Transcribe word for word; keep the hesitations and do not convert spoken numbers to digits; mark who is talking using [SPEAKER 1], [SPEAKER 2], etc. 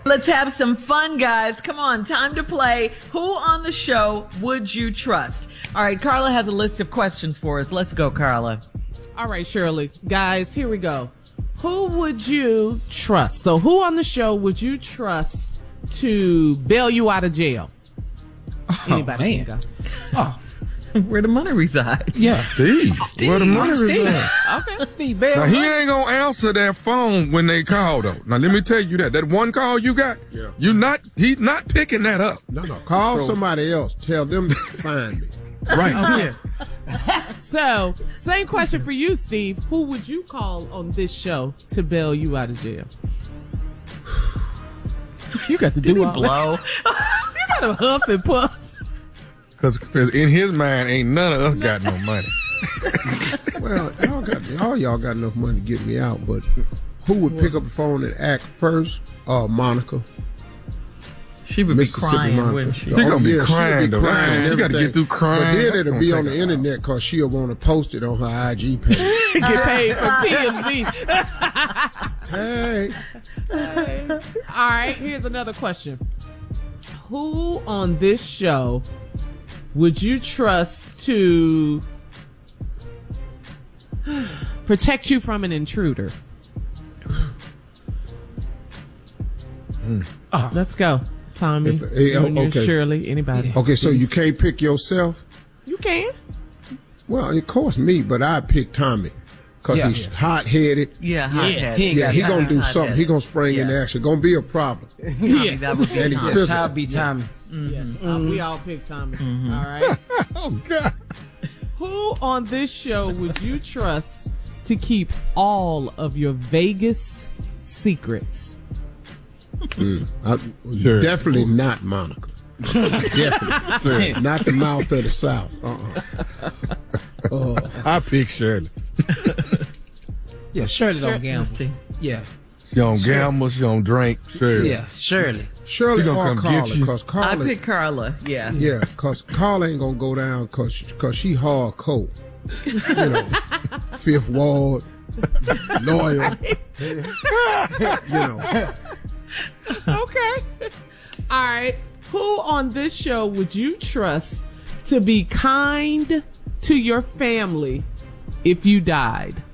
[SPEAKER 1] Let's have some fun, guys. Come on, time to play. Who on the show would you trust? All right, Carla has a list of questions for us. Let's go, Carla.
[SPEAKER 2] All right, Shirley. Guys, here we go. Who would you trust? So who on the show would you trust to bail you out of jail?
[SPEAKER 3] Oh,
[SPEAKER 2] Anybody
[SPEAKER 3] man.
[SPEAKER 2] can go.
[SPEAKER 3] Oh,
[SPEAKER 1] Where the money resides.
[SPEAKER 3] yeah.
[SPEAKER 4] Steve, where the money
[SPEAKER 3] Steve.
[SPEAKER 4] reside?
[SPEAKER 2] Okay.
[SPEAKER 3] Steve Bell.
[SPEAKER 4] Now, he ain't gonna answer that phone when they call, though. Now, let me tell you that. That one call you got,
[SPEAKER 5] Yeah.
[SPEAKER 4] you not, he's not picking that up.
[SPEAKER 5] No, no. Call somebody else. Tell them to find me.
[SPEAKER 4] Right.
[SPEAKER 2] So, same question for you, Steve. Who would you call on this show to bail you out of jail? You got to do all
[SPEAKER 1] Blow.
[SPEAKER 2] that. You got to huff and puff.
[SPEAKER 4] Because in his mind, ain't none of us got no money.
[SPEAKER 5] Well, y'all got all y'all got enough money to get me out, but who would pick up the phone and act first? Uh, Monica.
[SPEAKER 1] She would
[SPEAKER 5] Mississippi
[SPEAKER 1] be crying,
[SPEAKER 5] Monica.
[SPEAKER 1] wouldn't she?
[SPEAKER 4] She gonna be
[SPEAKER 5] yeah, she'll
[SPEAKER 4] crying, though.
[SPEAKER 5] crying and
[SPEAKER 4] She gotta get
[SPEAKER 5] everything.
[SPEAKER 4] through crying.
[SPEAKER 5] But then
[SPEAKER 4] That's
[SPEAKER 5] it'll
[SPEAKER 4] gonna
[SPEAKER 5] be
[SPEAKER 4] take
[SPEAKER 5] on the
[SPEAKER 4] a while.
[SPEAKER 5] internet because she'll want to post it on her I G page.
[SPEAKER 2] Get paid from T M Z.
[SPEAKER 5] Hey.
[SPEAKER 2] All right, here's another question. Who on this show would you trust to protect you from an intruder?
[SPEAKER 5] Mm.
[SPEAKER 2] Oh, let's go. Tommy,
[SPEAKER 5] If- hey,
[SPEAKER 2] you and you,
[SPEAKER 5] okay.
[SPEAKER 2] Shirley, anybody.
[SPEAKER 5] Okay, so you can't pick yourself?
[SPEAKER 2] You can.
[SPEAKER 5] Well, of course me, but I pick Tommy because
[SPEAKER 3] Yeah.
[SPEAKER 5] he's hot-headed.
[SPEAKER 1] Yeah, hot
[SPEAKER 2] Yes.
[SPEAKER 1] head.
[SPEAKER 3] He ain't
[SPEAKER 5] Yeah,
[SPEAKER 3] got
[SPEAKER 5] he
[SPEAKER 3] time.
[SPEAKER 5] gonna do
[SPEAKER 1] Hot
[SPEAKER 5] something.
[SPEAKER 1] head.
[SPEAKER 5] He gonna spring
[SPEAKER 1] Yeah.
[SPEAKER 5] into action. Gonna be a problem.
[SPEAKER 1] Tommy, that would be
[SPEAKER 5] And he
[SPEAKER 1] Tommy.
[SPEAKER 5] physical.
[SPEAKER 3] Time be Tommy.
[SPEAKER 2] Uh, we all pick Tommy. All right.
[SPEAKER 4] Oh, God.
[SPEAKER 2] Who on this show would you trust to keep all of your Vegas secrets?
[SPEAKER 5] I,
[SPEAKER 4] Sure.
[SPEAKER 5] Definitely not Monica. Definitely. Not the mouth of the South. Uh-uh. Oh,
[SPEAKER 4] I pick Shirley.
[SPEAKER 3] Yeah, Shirley don't
[SPEAKER 1] Let's
[SPEAKER 3] gamble.
[SPEAKER 1] see.
[SPEAKER 3] Yeah,
[SPEAKER 4] She don't gamble, she don't drink. Shirley.
[SPEAKER 3] yeah, Shirley.
[SPEAKER 5] Shirley
[SPEAKER 4] He gonna
[SPEAKER 5] or
[SPEAKER 4] come get
[SPEAKER 5] Carla,
[SPEAKER 4] you.
[SPEAKER 5] because
[SPEAKER 1] I
[SPEAKER 5] Carla,
[SPEAKER 1] pick Carla. Yeah.
[SPEAKER 5] yeah, because Carla ain't gonna go down because cause she hardcore. You know, Fifth Ward, loyal. You know,
[SPEAKER 2] Okay. All right. Who on this show would you trust to be kind to your family if you died?